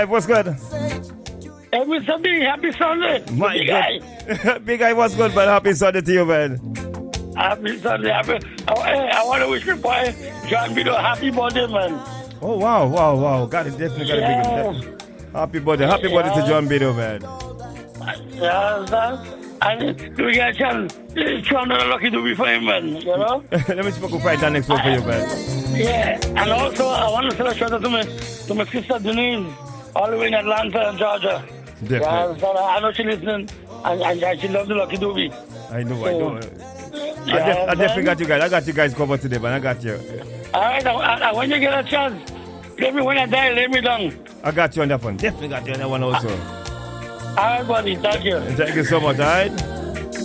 What's good? Hey, Mr. B, happy Sunday. My Big God. guy. Big guy, what's good, man? Happy Sunday to you, man. Happy Sunday. I want to wish my boy John Bido a happy birthday, man. Oh, wow. Got it, definitely got a big happy birthday to John Bido, man. Yeah, and we get a chance to another lucky to be for him, man, you know? Let me speak up right down next one for you, man. Yeah, and also I want to send a shout out to my sister Denise, all the way in Atlanta, Georgia. Definitely. Yeah, so I know she's listening, and she loves the Lucky Doobie. I know. I definitely got you guys. I got you guys covered today, man. I got you. All right, and when you get a chance, let me when I die, lay me down. I got you on that one. Definitely got you on that one also. All right, buddy. Thank you. Thank you so much, all right?